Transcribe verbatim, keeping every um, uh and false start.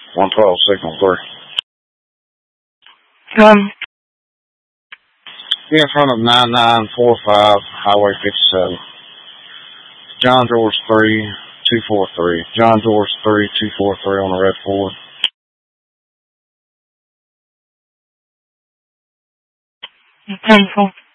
one twelve, signal three. Um, Be in front of nine nine four five, Highway fifty-seven. John George three two four three. John George three two four three on the red Ford. ten four.